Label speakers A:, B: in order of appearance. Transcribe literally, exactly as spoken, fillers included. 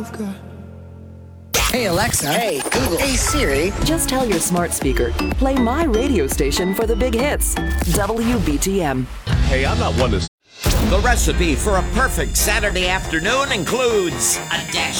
A: Hey, Alexa.
B: Hey, Google. Hey, Siri.
C: Just tell your smart speaker, play my radio station for the big hits, W B T M.
D: Hey, I'm not one to...
E: The recipe for a perfect Saturday afternoon includes a dash